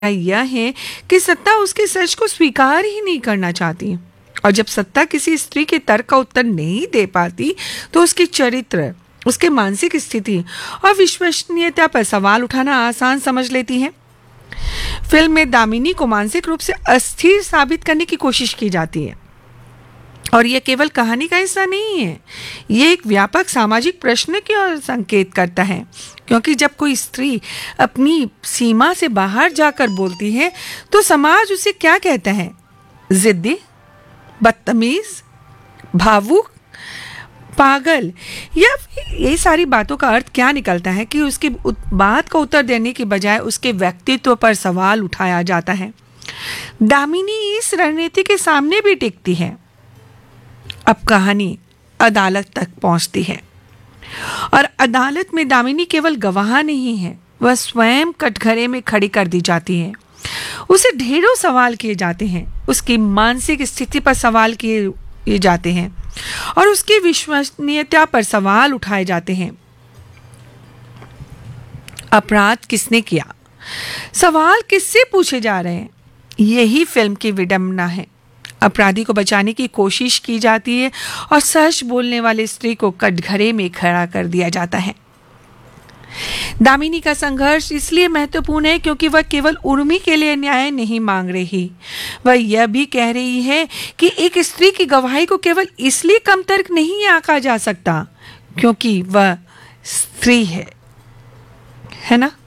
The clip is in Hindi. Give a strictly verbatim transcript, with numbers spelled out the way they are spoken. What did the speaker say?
यह है कि सत्ता उसके सच को स्वीकार ही नहीं करना चाहती, और जब सत्ता किसी स्त्री के तर्क का उत्तर नहीं दे पाती तो उसके चरित्र, उसके मानसिक स्थिति और विश्वसनीयता पर सवाल उठाना आसान समझ लेती है। फिल्म में दामिनी को मानसिक रूप से अस्थिर साबित करने की कोशिश की जाती है, और यह केवल कहानी का हिस्सा नहीं है, ये एक व्यापक सामाजिक प्रश्न की ओर संकेत करता है। क्योंकि जब कोई स्त्री अपनी सीमा से बाहर जाकर बोलती है तो समाज उसे क्या कहता है? जिद्दी, बदतमीज, भावुक, पागल। या ये सारी बातों का अर्थ क्या निकलता है कि उसकी बात का उत्तर देने की बजाय उसके व्यक्तित्व पर सवाल उठाया जाता है। दामिनी इस रणनीति के सामने भी टिकती है। अब कहानी अदालत तक पहुंचती है, और अदालत में दामिनी केवल गवाह नहीं है, वह स्वयं कटघरे में खड़ी कर दी जाती है। उसे ढेरों सवाल किए जाते हैं, उसकी मानसिक स्थिति पर सवाल किए जाते हैं और उसकी विश्वसनीयता पर सवाल उठाए जाते हैं। अपराध किसने किया? सवाल किससे पूछे जा रहे हैं? यही फिल्म की विडंबना है। अपराधी को बचाने की कोशिश की जाती है और सच बोलने वाली स्त्री को कटघरे में खड़ा कर दिया जाता है। दामिनी का संघर्ष इसलिए महत्वपूर्ण है क्योंकि वह केवल उर्मी के लिए न्याय नहीं मांग रही, वह यह भी कह रही है कि एक स्त्री की गवाही को केवल इसलिए कम तर्क नहीं आंका जा सकता क्योंकि वह स्त्री है, है ना?